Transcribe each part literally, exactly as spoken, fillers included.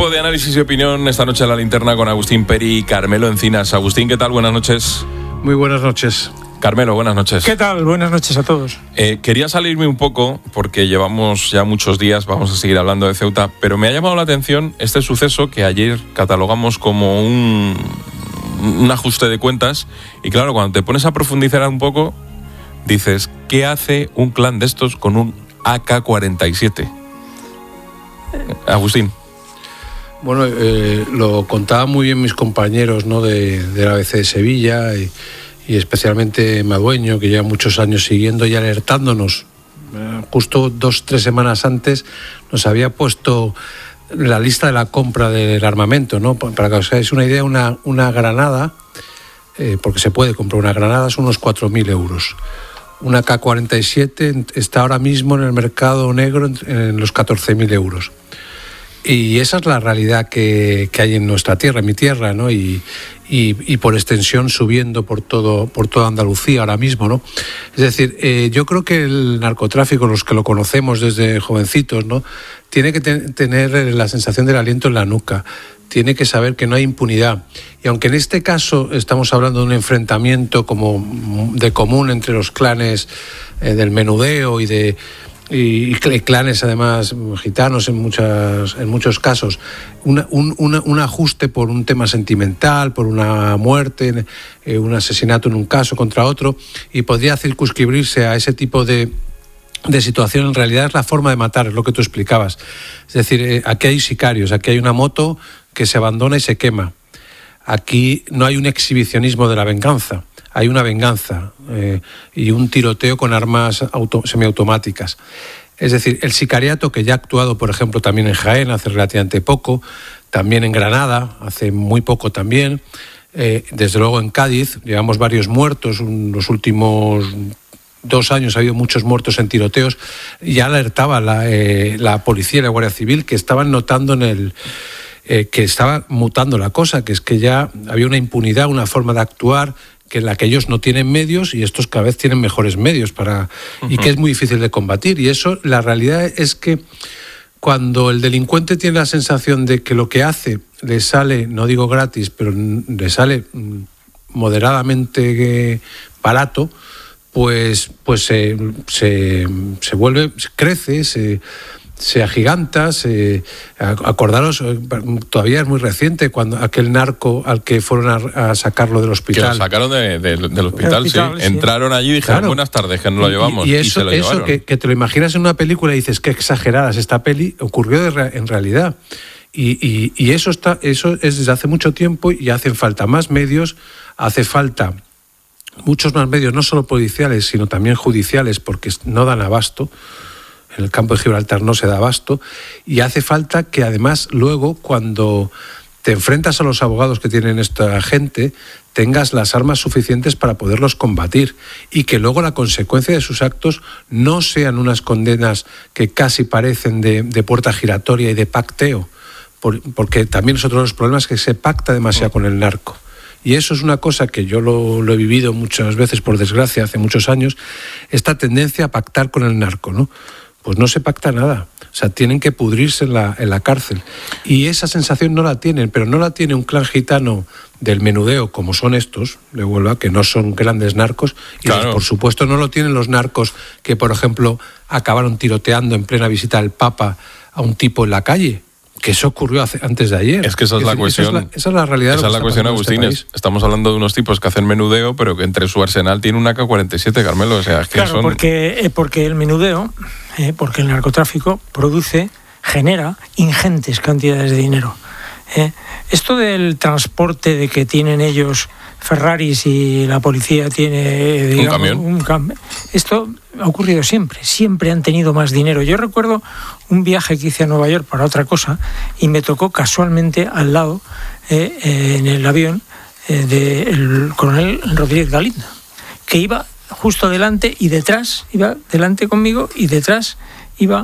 Tiempo de análisis y opinión esta noche en La Linterna con Agustín Peri y Carmelo Encinas. Agustín, ¿qué tal? Buenas noches. Muy buenas noches. Carmelo, buenas noches. ¿Qué tal? Buenas noches a todos. Eh, quería salirme un poco, porque llevamos ya muchos días, vamos a seguir hablando de Ceuta, pero me ha llamado la atención este suceso que ayer catalogamos como un, un ajuste de cuentas, y claro, cuando te pones a profundizar un poco, dices, ¿qué hace un clan de estos con un A K cuarenta y siete? Agustín. Bueno, eh, lo contaban muy bien mis compañeros, ¿no?, de, de la A B C de Sevilla y, y especialmente Madueño, que lleva muchos años siguiendo y alertándonos. Eh, justo dos, tres semanas antes nos había puesto la lista de la compra del armamento, ¿no? Para que os hagáis una idea, una, una granada, eh, porque se puede comprar una granada, son unos cuatro mil euros. Una A K cuarenta y siete está ahora mismo en el mercado negro en, en los catorce mil euros. Y esa es la realidad que, que hay en nuestra tierra, en mi tierra, ¿no? Y, y, y por extensión subiendo por todo por toda Andalucía ahora mismo, ¿no? Es decir, eh, yo creo que el narcotráfico, los que lo conocemos desde jovencitos, ¿no?, tiene que te- tener la sensación del aliento en la nuca, tiene que saber que no hay impunidad. Y aunque en este caso estamos hablando de un enfrentamiento como de común entre los clanes eh, del menudeo y de y clanes además gitanos en muchas en muchos casos, una, un, una, un ajuste por un tema sentimental, por una muerte, eh, un asesinato en un caso contra otro, y podría circunscribirse a ese tipo de de situación, en realidad es la forma de matar, es lo que tú explicabas. Es decir, eh, aquí hay sicarios, aquí hay una moto que se abandona y se quema. Aquí no hay un exhibicionismo de la venganza, hay una venganza eh, y un tiroteo con armas auto, semiautomáticas. Es decir, el sicariato, que ya ha actuado, por ejemplo, también en Jaén hace relativamente poco, también en Granada hace muy poco también, eh, desde luego en Cádiz, llevamos varios muertos, un, los últimos dos años ha habido muchos muertos en tiroteos, y ya alertaba la, eh, la policía y la Guardia Civil que estaban notando en el... Eh, que estaba mutando la cosa, que es que ya había una impunidad, una forma de actuar que en la que ellos no tienen medios y estos cada vez tienen mejores medios para uh-huh. y que es muy difícil de combatir. Y eso, la realidad es que cuando el delincuente tiene la sensación de que lo que hace le sale, no digo gratis, pero le sale moderadamente barato, pues, pues se, se, se vuelve, crece, se... se agiganta, se, acordaros, todavía es muy reciente, cuando aquel narco al que fueron a, a sacarlo del hospital. Que lo sacaron de, de, del hospital, hospital sí. sí. Entraron allí y dijeron, claro, buenas tardes, que nos lo llevamos. Y, y y eso, se lo eso llevaron. que, que te lo imaginas en una película y dices, qué exageradas, esta peli ocurrió de re, en realidad. Y, y, y eso, está, eso es desde hace mucho tiempo, y hacen falta más medios, hace falta muchos más medios, no solo policiales, sino también judiciales, porque no dan abasto. En el campo de Gibraltar no se da abasto, y hace falta que además luego, cuando te enfrentas a los abogados que tienen esta gente, tengas las armas suficientes para poderlos combatir, y que luego la consecuencia de sus actos no sean unas condenas que casi parecen de, de puerta giratoria y de pacteo, por, porque también es otro de los problemas, que se pacta demasiado con el narco. Y eso es una cosa que yo lo, lo he vivido muchas veces, por desgracia, hace muchos años, esta tendencia a pactar con el narco, ¿no? Pues no se pacta nada. O sea, tienen que pudrirse en la, en la cárcel. Y esa sensación no la tienen, pero no la tiene un clan gitano del menudeo, como son estos, de Huelva, que no son grandes narcos. Y claro, por supuesto no lo tienen los narcos que, por ejemplo, acabaron tiroteando en plena visita del Papa a un tipo en la calle. Que eso ocurrió hace, antes de ayer. Es que esa es, es la decir, cuestión. Esa es la, esa es la realidad. Esa es la cuestión, Agustín. Este estamos hablando de unos tipos que hacen menudeo, pero que entre su arsenal tiene una A K cuarenta y siete, Carmelo. O sea, es que claro, son... porque, eh, porque el menudeo, eh, porque el narcotráfico produce, genera ingentes cantidades de dinero. Eh, esto del transporte, de que tienen ellos Ferraris y la policía tiene, digamos, un camión, un cam... esto ha ocurrido siempre, siempre han tenido más dinero. Yo recuerdo un viaje que hice a Nueva York para otra cosa y me tocó casualmente al lado, eh, eh, en el avión, eh, del coronel Rodríguez Galindo, que iba justo delante y detrás, iba delante conmigo y detrás iba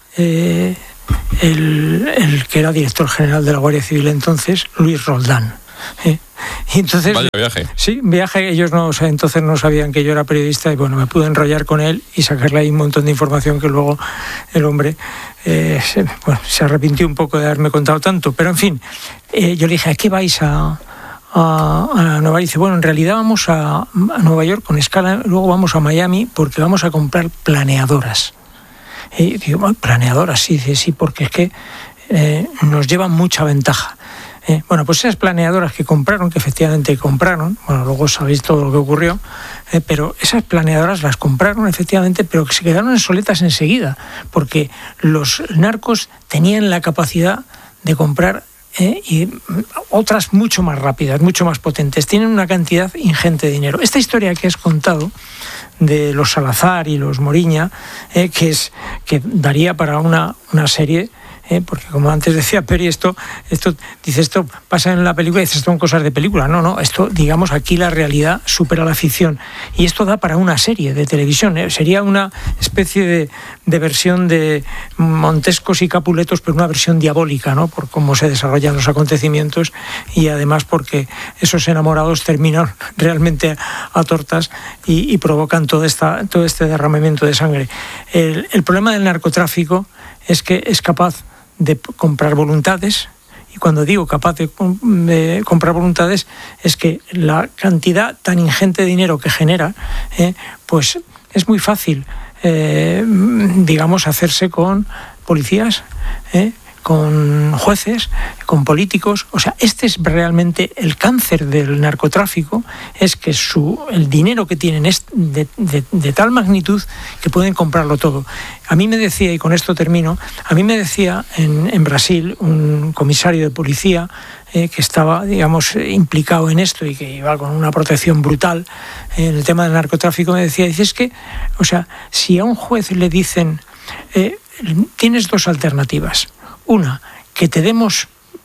eh, el, el que era director general de la Guardia Civil entonces, Luis Roldán. Eh, Y entonces, vaya viaje. Sí, viaje. Ellos no, o sea, entonces no sabían que yo era periodista y bueno, me pude enrollar con él y sacarle ahí un montón de información que luego el hombre eh, se, bueno, se arrepintió un poco de haberme contado tanto. Pero en fin, eh, yo le dije, ¿a qué vais a, a, a Nueva York? Y dice, bueno, en realidad vamos a, a Nueva York con escala, luego vamos a Miami porque vamos a comprar planeadoras. Y digo, bueno, planeadoras, sí, dice, sí, porque es que eh, nos llevan mucha ventaja. Eh, bueno, pues esas planeadoras que compraron, que efectivamente compraron, bueno, luego sabéis todo lo que ocurrió, eh, pero esas planeadoras las compraron efectivamente, pero que se quedaron obsoletas enseguida, porque los narcos tenían la capacidad de comprar eh, y otras mucho más rápidas, mucho más potentes, tienen una cantidad ingente de dinero. Esta historia que has contado de los Salazar y los Moriña, eh, que es que daría para una, una serie. Eh, porque como antes decía Peri, esto, esto, dice, esto pasa en la película y dice, esto son cosas de película. No, no, esto, digamos, aquí la realidad supera la ficción. Y esto da para una serie de televisión. Eh. Sería una especie de, de versión de Montescos y Capuletos, pero una versión diabólica, ¿no? Por cómo se desarrollan los acontecimientos y además porque esos enamorados terminan realmente a tortas y, y provocan todo, esta, todo este derramamiento de sangre. El, el problema del narcotráfico es que es capaz de comprar voluntades, y cuando digo capaz de, de comprar voluntades es que la cantidad tan ingente de dinero que genera, eh, pues es muy fácil, eh, digamos, hacerse con policías, eh, con jueces, con políticos. O sea, este es realmente el cáncer del narcotráfico, es que su, el dinero que tienen es de, de, de tal magnitud que pueden comprarlo todo. A mí me decía, y con esto termino, a mí me decía en, en Brasil un comisario de policía eh, que estaba, digamos, implicado en esto y que iba con una protección brutal en el tema del narcotráfico, me decía, dice, es que, o sea, si a un juez le dicen, eh, tienes dos alternativas. Una, que te demos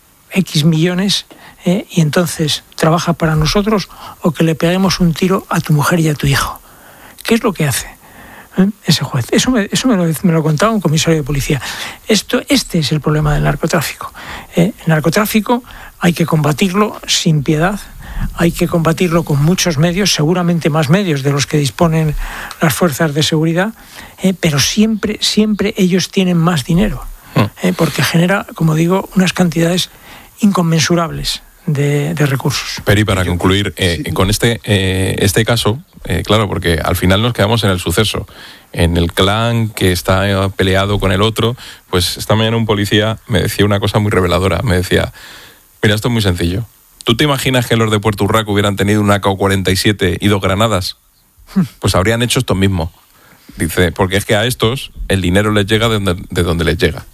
X millones eh, y entonces trabaja para nosotros, o que le peguemos un tiro a tu mujer y a tu hijo. ¿Qué es lo que hace eh, ese juez? Eso, me, eso me, lo, me lo contaba un comisario de policía. Esto, este es el problema del narcotráfico. Eh, el narcotráfico hay que combatirlo sin piedad, hay que combatirlo con muchos medios, seguramente más medios de los que disponen las fuerzas de seguridad, eh, pero siempre, siempre ellos tienen más dinero. Eh, porque genera, como digo, unas cantidades inconmensurables de, de recursos. Peri, para concluir, eh, sí. con este, eh, este caso, eh, claro, porque al final nos quedamos en el suceso, en el clan que está peleado con el otro. Pues esta mañana un policía me decía una cosa muy reveladora, me decía, mira, esto es muy sencillo. ¿Tú te imaginas que los de Puerto Urraco hubieran tenido una A K cuarenta y siete y dos granadas? Pues habrían hecho esto mismo. Dice, porque es que a estos el dinero les llega de donde, de donde les llega.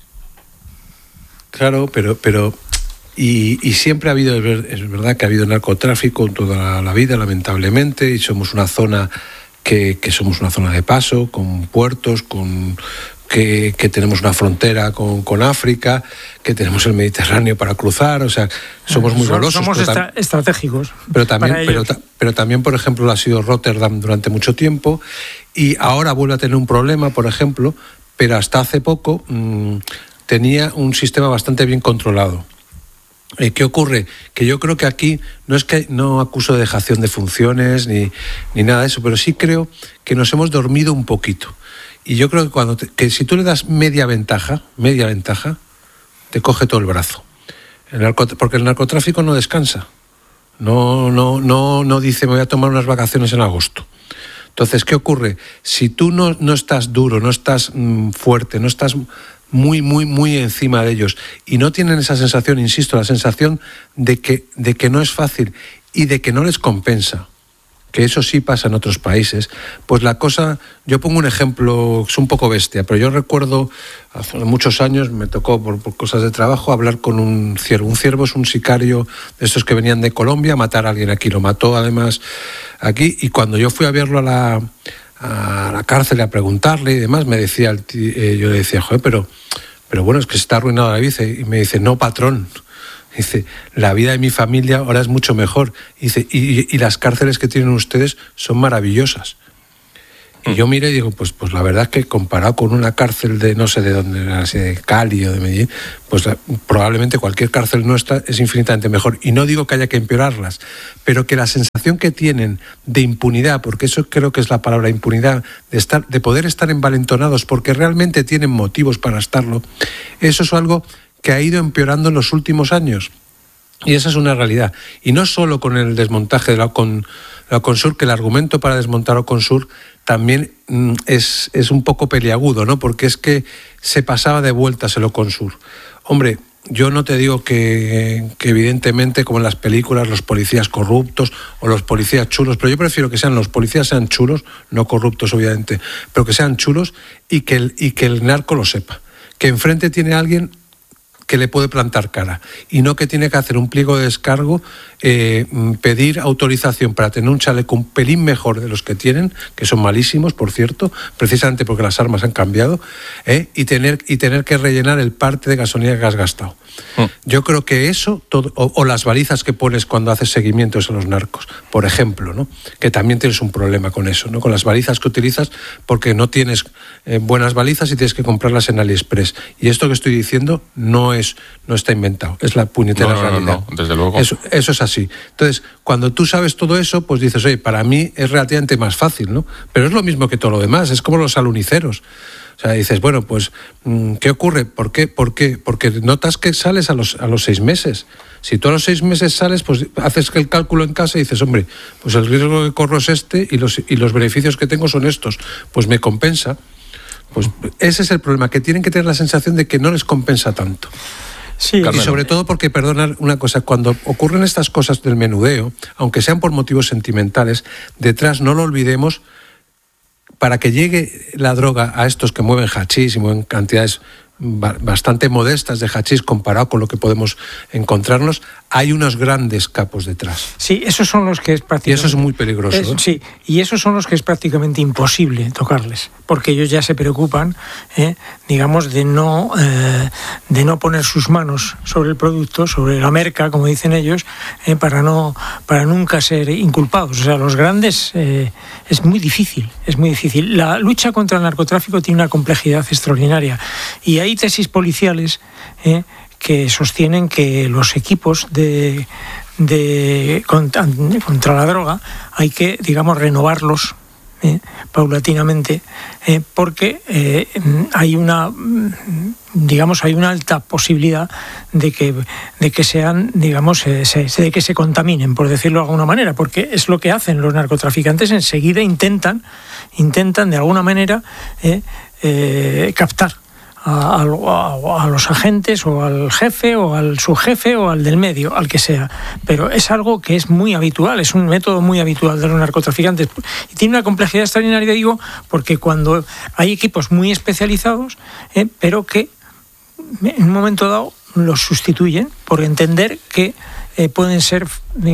Claro, pero pero y, y siempre ha habido, es verdad que ha habido narcotráfico toda la vida, lamentablemente, y somos una zona que, que somos una zona de paso, con puertos, con que, que tenemos una frontera con, con África, que tenemos el Mediterráneo para cruzar, o sea, somos muy golosos. Somos pero estra- estratégicos. Pero también, pero, pero también, por ejemplo, ha sido Rotterdam durante mucho tiempo, y ahora vuelve a tener un problema, por ejemplo, pero hasta hace poco mmm, tenía un sistema bastante bien controlado. Eh, ¿Qué ocurre? Que yo creo que aquí no es que no acuso de dejación de funciones ni, ni nada de eso, pero sí creo que nos hemos dormido un poquito. Y yo creo que cuando te, que si tú le das media ventaja, media ventaja, te coge todo el brazo. El narco, porque el narcotráfico no descansa. No, no, no, no dice me voy a tomar unas vacaciones en agosto. Entonces, ¿qué ocurre? Si tú no, no estás duro, no estás mmm, fuerte, no estás muy, muy, muy encima de ellos y no tienen esa sensación, insisto, la sensación de que, de que no es fácil y de que no les compensa, que eso sí pasa en otros países, pues la cosa, yo pongo un ejemplo, es un poco bestia, pero yo recuerdo hace muchos años, me tocó por, por cosas de trabajo hablar con un ciervo. Un ciervo es un sicario de estos que venían de Colombia a matar a alguien aquí, lo mató además aquí, y cuando yo fui a verlo a la, a la cárcel a preguntarle y demás, me decía, el tío, eh, yo le decía, joder, pero, pero bueno, es que se está arruinado la vida, y me dice, no, patrón. Dice, la vida de mi familia ahora es mucho mejor. Dice, y, y las cárceles que tienen ustedes son maravillosas. Y yo miré y digo, pues, pues la verdad es que comparado con una cárcel de no sé de dónde, de Cali o de Medellín, pues la, probablemente cualquier cárcel nuestra es infinitamente mejor. Y no digo que haya que empeorarlas, pero que la sensación que tienen de impunidad, porque eso creo que es la palabra impunidad, de, estar, de poder estar envalentonados porque realmente tienen motivos para estarlo, eso es algo que ha ido empeorando en los últimos años. Y esa es una realidad. Y no solo con el desmontaje de la, con, la Oconsur, que el argumento para desmontar Oconsur también mm, es, es un poco peliagudo, ¿no? Porque es que se pasaba de vueltas el Oconsur. Hombre, yo no te digo que, que evidentemente, como en las películas, los policías corruptos o los policías chulos, pero yo prefiero que sean los policías sean chulos, no corruptos obviamente, pero que sean chulos y que el, y que el narco lo sepa. Que enfrente tiene a alguien que le puede plantar cara y no que tiene que hacer un pliego de descargo, eh, pedir autorización para tener un chaleco un pelín mejor de los que tienen, que son malísimos, por cierto, precisamente porque las armas han cambiado, eh, y tener y tener que rellenar el parte de gasolina que has gastado. Mm. Yo creo que eso, todo, o, o las balizas que pones cuando haces seguimientos a los narcos, por ejemplo, ¿no? Que también tienes un problema con eso, ¿no? Con las balizas que utilizas porque no tienes eh, buenas balizas y tienes que comprarlas en AliExpress. Y esto que estoy diciendo no es no está inventado, es la puñetera no, no, realidad. No, no, desde luego. Eso, eso es así. Entonces, cuando tú sabes todo eso, pues dices, oye, para mí es relativamente más fácil, ¿no? Pero es lo mismo que todo lo demás, es como los aluniceros. O sea, dices, bueno, pues, ¿qué ocurre? ¿Por qué? ¿Por qué? Porque notas que sales a los, a los seis meses. Si tú a los seis meses sales, pues haces el cálculo en casa y dices, hombre, pues el riesgo que corro es este y los, y los beneficios que tengo son estos. Pues me compensa. Pues ese es el problema, que tienen que tener la sensación de que no les compensa tanto. Sí, y sobre todo porque, perdona una cosa, cuando ocurren estas cosas del menudeo, aunque sean por motivos sentimentales, detrás, no lo olvidemos, para que llegue la droga a estos que mueven hachís y mueven cantidades bastante modestas de hachís comparado con lo que podemos encontrarnos, hay unos grandes capos detrás. Sí, esos son los que es prácticamente... Y eso es muy peligroso. Es, ¿eh? Sí, y esos son los que es prácticamente imposible tocarles, porque ellos ya se preocupan, eh, digamos, de no, eh, de no poner sus manos sobre el producto, sobre la merca, como dicen ellos, eh, para, no, para nunca ser inculpados. O sea, los grandes eh, es muy difícil, es muy difícil. La lucha contra el narcotráfico tiene una complejidad extraordinaria y hay tesis policiales eh, que sostienen que los equipos de, de contra, contra la droga hay que, digamos, renovarlos eh, paulatinamente eh, porque eh, hay una, digamos, hay una alta posibilidad de que de que sean, digamos, eh, se, de que se contaminen, por decirlo de alguna manera, porque es lo que hacen los narcotraficantes. Enseguida intentan intentan de alguna manera eh, eh, captar A, a, a los agentes o al jefe o al subjefe o al del medio, al que sea. Pero es algo que es muy habitual, es un método muy habitual de los narcotraficantes. Y tiene una complejidad extraordinaria, digo, porque cuando hay equipos muy especializados, eh, pero que en un momento dado los sustituyen por entender que eh, pueden ser,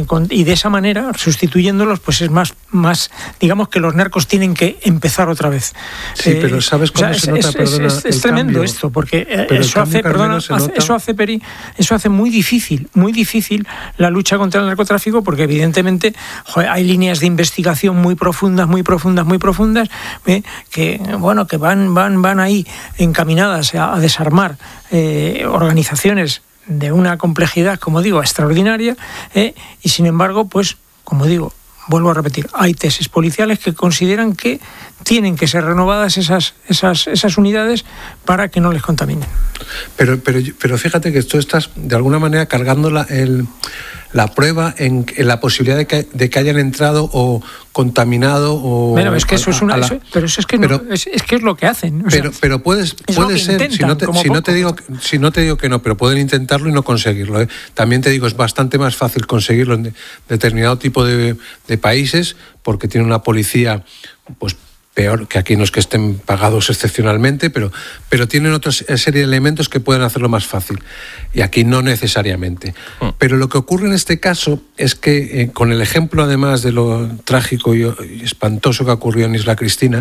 y de esa manera, sustituyéndolos, pues es más, más, digamos que los narcos tienen que empezar otra vez. Sí, eh, pero ¿sabes cómo o sea, se nota? Es, Perdona, es, es, es tremendo cambio. Esto, porque pero eso hace, perdona, hace, eso hace, Peri, eso hace muy difícil, muy difícil la lucha contra el narcotráfico, porque evidentemente, joder, hay líneas de investigación muy profundas, muy profundas, muy profundas, eh, que bueno, que van, van, van ahí encaminadas a, a desarmar eh, organizaciones de una complejidad, como digo, extraordinaria, eh, y sin embargo, pues, como digo, vuelvo a repetir, hay tesis policiales que consideran que tienen que ser renovadas esas, esas, esas unidades para que no les contaminen. Pero, pero, pero fíjate que tú estás, de alguna manera, cargando la, el, la prueba en, en la posibilidad de que, de que hayan entrado o contaminado o... Bueno, es que eso a, es una... la, eso, pero eso es que, pero, no, es, es que es lo que hacen. O pero, sea, pero puedes, puede ser, intentan, si, no te, si, no te digo, si no te digo que no, pero pueden intentarlo y no conseguirlo. ¿eh? También te digo, es bastante más fácil conseguirlo en de, determinado tipo de, de países, porque tiene una policía, pues, peor que aquí, no es que estén pagados excepcionalmente, pero, pero tienen otra serie de elementos que pueden hacerlo más fácil. Y aquí no necesariamente. Mm. Pero lo que ocurre en este caso es que, eh, con el ejemplo además de lo trágico y, y espantoso que ocurrió en Isla Cristina,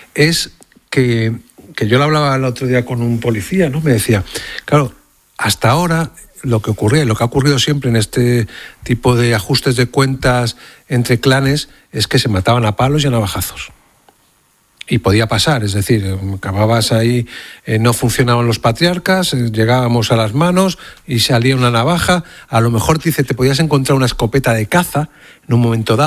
es que, que yo lo hablaba el otro día con un policía, ¿no? Me decía, claro, hasta ahora lo que ocurría, lo que ha ocurrido siempre en este tipo de ajustes de cuentas entre clanes, es que se mataban a palos y a navajazos. y podía pasar, es decir, acababas ahí, eh, no funcionaban los patriarcas, eh, llegábamos a las manos y salía una navaja, a lo mejor dice, te podías encontrar una escopeta de caza en un momento dado.